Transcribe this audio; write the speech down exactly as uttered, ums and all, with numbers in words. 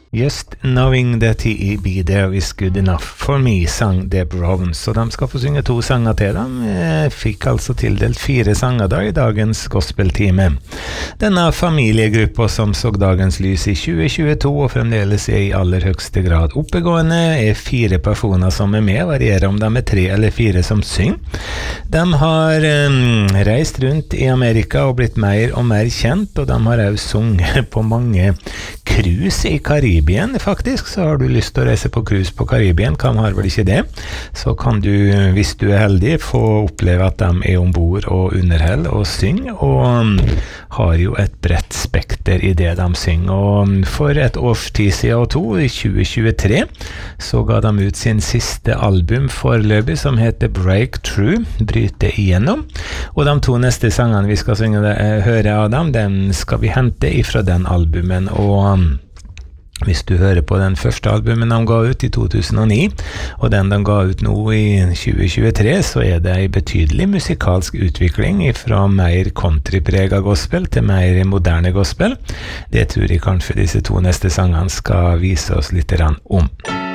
Just knowing that he be there is good enough for me, sang The Browns, og de skal få synge to sanger til dem. Jeg fikk altså tildelt fire sanger da i dagens gospeltime. Denne familiegruppa som så dagens lys i tjue tjueto og fremdeles er i aller høyeste grad oppegående, er fire personer som er med, varierer om de er tre eller fire som synger. De har um, reist rundt i Amerika og blitt mer og mer kjent, og de har også sunget på mange cruise i Karibien, faktisk. Så har du lyst til å reise på cruise på Karibien, kan har vel ikke det, så kan du, hvis du er heldig, få oppleve at de er ombord og underheld og synger, og um, har jo et bredt spekter i det de synger. Og for et årstid siden og to, i tjue tjuetre, så ga de ut sin siste album foreløpig, som heter Breakthrough, bryte igjennom, og de to neste sangene vi skal synge, høre av dem, dem skal vi hente ifra den albumen, og hvis du hører på den første albumen de ga ut i to tusen og ni, og den de ga ut nå i tjue tjuetre, så er det en betydelig musikalsk utvikling fra mer countryprega gospel til mer moderne gospel. Det tror jeg kanskje disse to neste sangene skal vise oss litt om.